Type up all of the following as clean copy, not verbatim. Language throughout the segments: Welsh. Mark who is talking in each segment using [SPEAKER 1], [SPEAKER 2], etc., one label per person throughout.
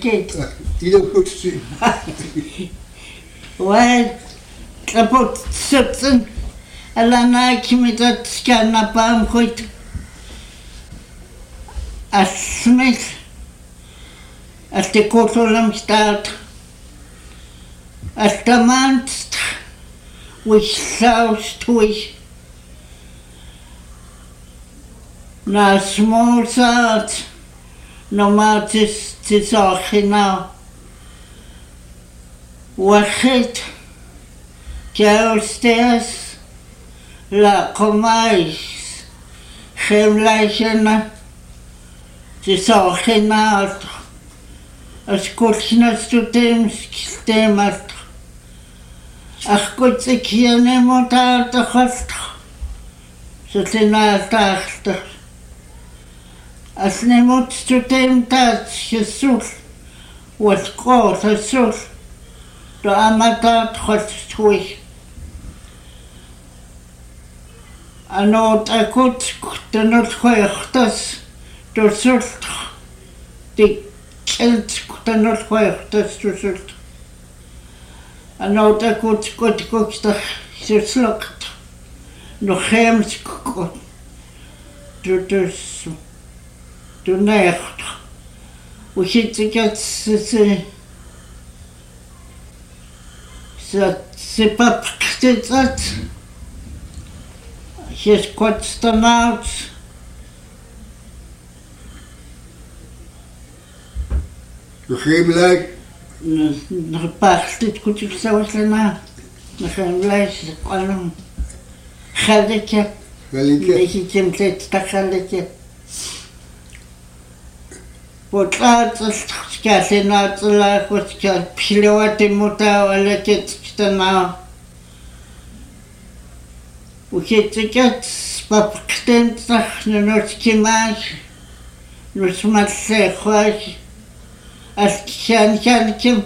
[SPEAKER 1] Hallegit.
[SPEAKER 2] Ida Putzi.
[SPEAKER 1] Well, kapot sitzen. Alana kimitat skana pam khut. Asmith. As de kotolam staat. As de manst. Which south twitch. Na small salt. No matis tisachina. Wachit. Kjælstes. La komais. Gemleisena. Tisachina. As kutsna stemat. Ach gut ik hier niemand uit de gast. Ze zijn uit As niemand studeert dat Jezus wat groot Jezus. De amateur God toe. En ook ik goed de noodgehoortes door zult die kind de noodgehoortes door zult. En ook ik goed de geslokt nog heems goed door dus door nacht. Hoe zit ik het ze papkt dat je kort dan uit.
[SPEAKER 2] De gemelijk.
[SPEAKER 1] Nog pakt dit goed ik zo na. Nog een lijst kwam. Galletje. Beetje template dat galletje. Wat laat is het na te laag wat ik piloot in moet houden het nou. Hoe zit ik het? Pap gestemd nog nooit gemaakt. Nooit maar zeggen. Als ik kan.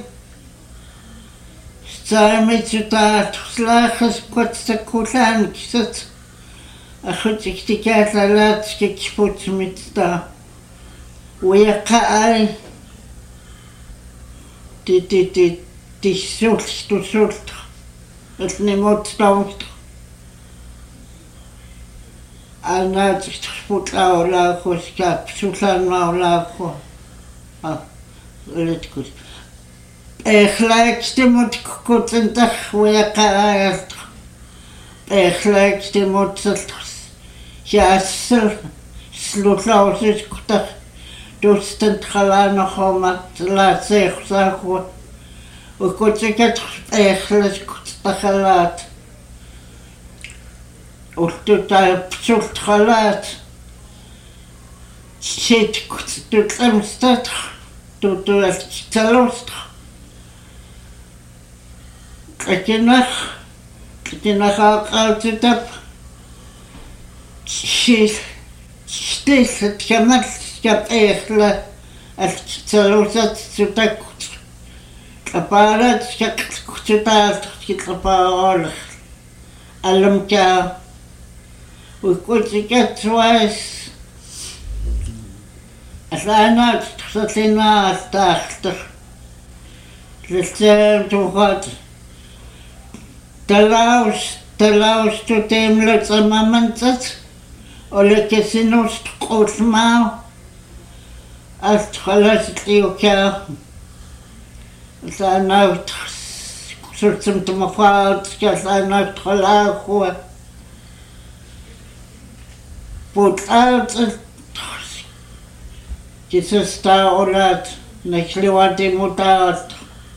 [SPEAKER 1] Sta met je taart geslagen kortste koelaan gezet. Goed ik die kaart laat ik spoed met daar. ويقع دي سلط نموت لوت أنا تخبط لا خوش كاب سلطان لا خو لتكوس إخلاق تموت كنتخ ويقع إخلاق تموت يا سلط لوت كنتخ Dostend gelana gomat laat zich zeggen. We kunnen het eigenlijk gelaat. Of doet hij op zoek gelaat. Zit doet hem stad. Doet het te lust. Kijk je nog ook altijd op. Steeds het gemerkt. Ik heb eigenlijk als het zo dat gepaard ik gepaard allemaal hoe goed ik het was als een dat in naast achter het toen gaat de laus tot hem lukt een moment het olle kesinos grootmaal als geluid elkaar zijn uit soort te mevrouw zijn uit geluid hoor wordt uit je sta olat nechlewa de mutat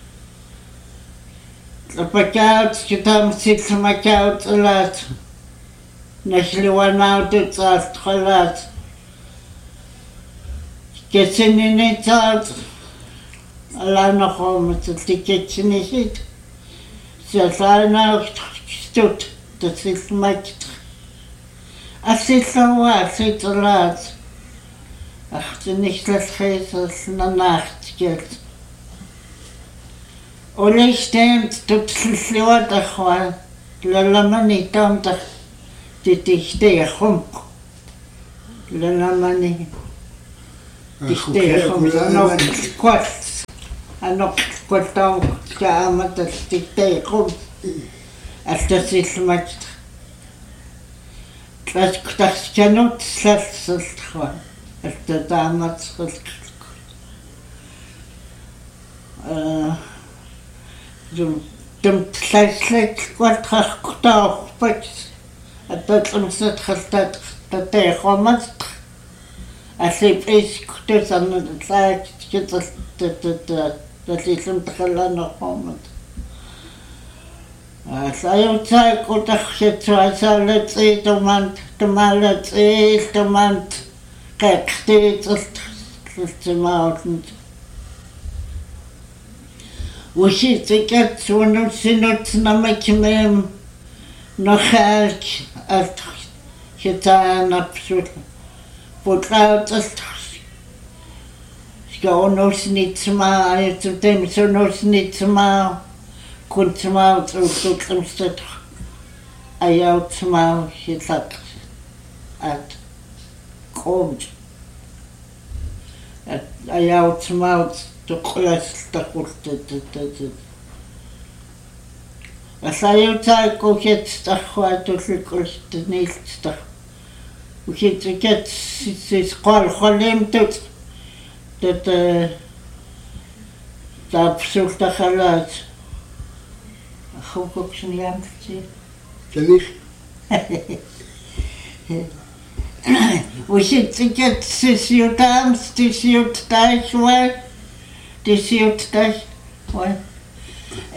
[SPEAKER 1] Pakout je tam zit makout olat nechlewa nou dit uit geluid Kitchen in het uit. Alleen nog om het die kitchen is het. Ze zijn nou gestoot. Dat is maakt. Als het zo was, het te laat. Ach, ze niet dat geeft als een nacht gaat. Olle stemt tot sliote gewoon. Lala niet om te dit is tegen. Lala niet. Die tegen nog kwart. аноққултаам кааматал титтаиқум алтасиллмат класкутарсканут салсэлтхва алтатааматсрил тэмтлааслак квалтраркутаарпат аттатлумсатралтаат татаиқомат аллипискутусарнутаак китерлтата талиллум такаллаанерпормат саюутсааккутарсатсуасаалати тумаалати кактиитерлтимаутнут уситикат сунутсинутнамакимэм нохаалк алт хитаанапсут путлауталт скаонуснитсмаа аятутем сунуснитсмаа кунтсмаа тултумстат аяутсмаа хитлак ат комж аяутсмаа тоққулассалтақултат асаюутааккукет тархуатуллуккултниилтар ухитикет сисқалхалимтут тат таапсултахалаат хукуксниамти
[SPEAKER 2] Танис.
[SPEAKER 1] ухитикет сисиутаамс тисиуттаахуа тисиуттах ой